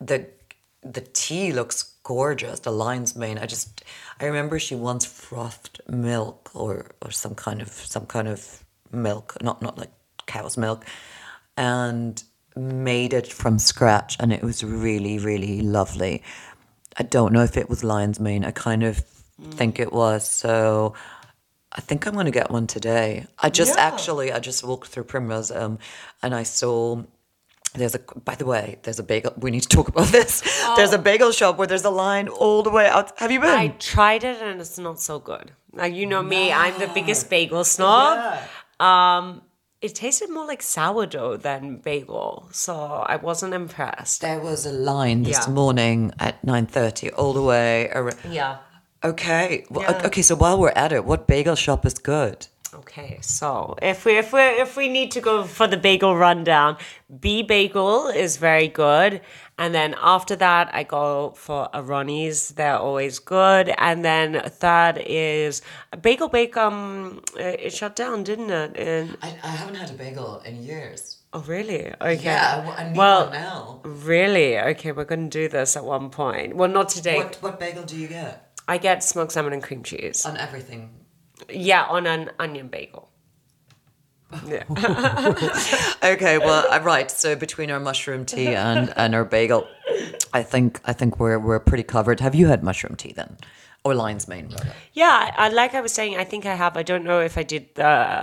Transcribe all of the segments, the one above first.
the tea looks gorgeous. The lion's mane. I remember she once frothed milk or some kind of milk, not like cow's milk, and made it from scratch, and it was really, really lovely. I don't know if it was lion's mane. I kind of think it was. So I think I'm going to get one today. I just walked through Primrose, and I saw. By the way, there's a bagel. We need to talk about this. Oh. There's a bagel shop where there's a line all the way out. Have you been? I tried it and it's not so good. Like, you know me, I'm the biggest bagel snob. Yeah. It tasted more like sourdough than bagel, so I wasn't impressed. There was a line this morning at 9:30 all the way around. Yeah. Okay. Well, okay. So while we're at it, what bagel shop is good? Okay, so if we need to go for the bagel rundown, B Bagel is very good, and then after that I go for Ronnie's. They're always good, and then third is Bagel Bake. It shut down, didn't it? I haven't had a bagel in years. Oh, really? Okay. Yeah, I need one now. Really? Okay, we're going to do this at one point. Well, not today. What bagel do you get? I get smoked salmon and cream cheese. On everything? Yeah, on an onion bagel. Yeah. Okay, well, right. So between our mushroom tea and our bagel, I think we're pretty covered. Have you had mushroom tea then? Or lion's mane, rather? Yeah, like I was saying, I think I have. I don't know if I did the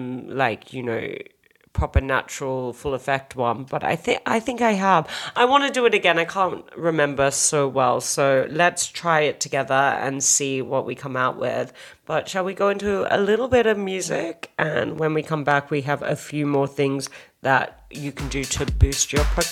proper natural full effect one, but I think I have. I want to do it again. I can't remember so well, so let's try it together and see what we come out with. But shall we go into a little bit of music, and when we come back we have a few more things that you can do to boost your